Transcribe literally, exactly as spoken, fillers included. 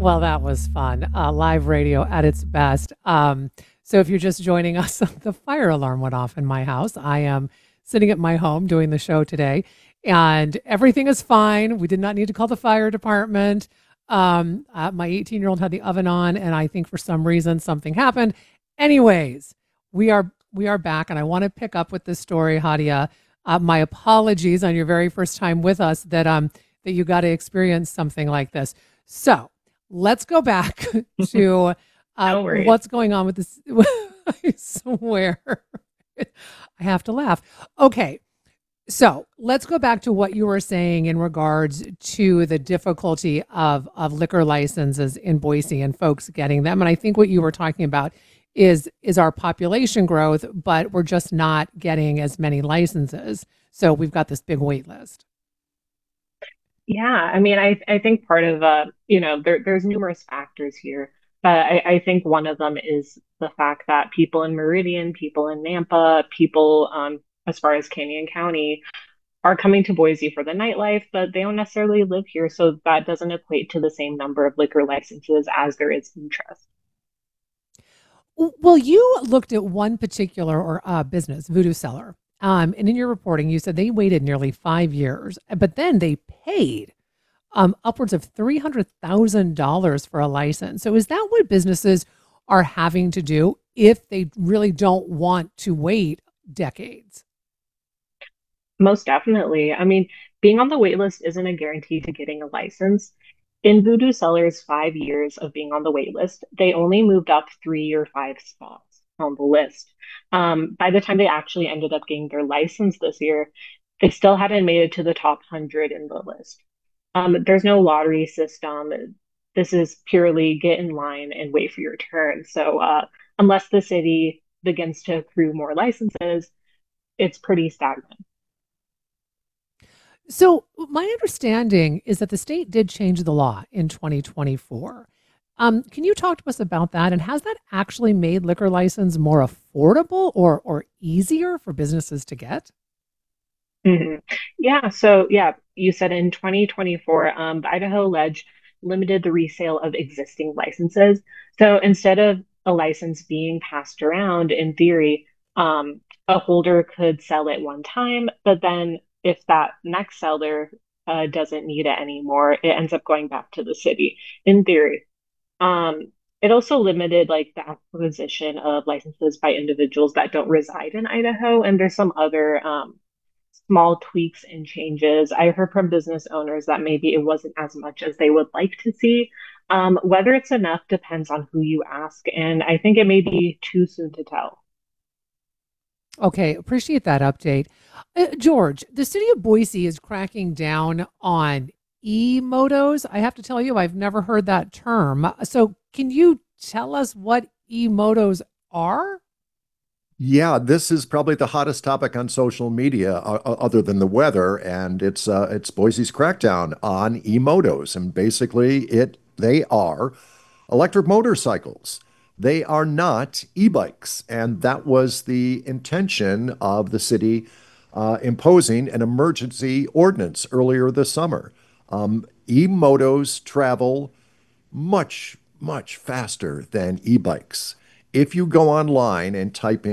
Well, that was fun. Uh, live radio at its best. Um, so, if you're just joining us, the fire alarm went off in my house. I am sitting at my home doing the show today, and everything is fine. We did not need to call the fire department. Um, uh, my eighteen year old had the oven on, and I think for some reason something happened. Anyways, we are we are back, and I want to pick up with this story, Hadia. Uh, my apologies on your very first time with us that um that you got to experience something like this. So let's go back to uh, No worries. what's going on with this. I swear, I have to laugh. Okay, so let's go back to what you were saying in regards to the difficulty of of liquor licenses in Boise and folks getting them. And I think what you were talking about is is our population growth, but we're just not getting as many licenses. So we've got this big wait list. Yeah, I mean, I I think part of uh, you know, there there's numerous factors here, but I I think one of them is the fact that people in Meridian, people in Nampa, people um as far as Canyon County are coming to Boise for the nightlife, but they don't necessarily live here, so that doesn't equate to the same number of liquor licenses as there is interest. Well, you looked at one particular or uh, business, Voodoo Seller, um, and in your reporting, you said they waited nearly five years, but then they paid um, upwards of three hundred thousand dollars for a license. So, is that what businesses are having to do if they really don't want to wait decades? Most definitely. I mean, being on the wait list isn't a guarantee to getting a license. In Voodoo Sellers' five years of being on the wait list, they only moved up three or five spots on the list. Um, by the time they actually ended up getting their license this year, they still hadn't made it to the top one hundred in the list. Um, there's no lottery system. This is purely get in line and wait for your turn. So, uh, unless the city begins to accrue more licenses, it's pretty stagnant. So, my understanding is that the state did change the law in twenty twenty-four. Um, can you talk to us about that? And has that actually made liquor license more affordable or or easier for businesses to get? Mhm. Yeah, so yeah, you said in twenty twenty-four, um, the Idaho Ledge limited the resale of existing licenses. So instead of a license being passed around, in theory, um, a holder could sell it one time, but then if that next seller uh, doesn't need it anymore, it ends up going back to the city, in theory. Um, it also limited like the acquisition of licenses by individuals that don't reside in Idaho, and there's some other um, small tweaks and changes. I heard from business owners that maybe it wasn't as much as they would like to see. Um, whether it's enough depends on who you ask, and I think it may be too soon to tell. Okay, appreciate that update. Uh, George, the city of Boise is cracking down on e-motos. I have to tell you, I've never heard that term. So, can you tell us what e-motos are? Yeah, this is probably the hottest topic on social media, uh, uh, other than the weather, and it's uh, it's Boise's crackdown on e-motos, and basically it they are electric motorcycles. They are not e-bikes, and that was the intention of the city uh, imposing an emergency ordinance earlier this summer. Um, e-motos travel much, much faster than e-bikes. If you go online and type in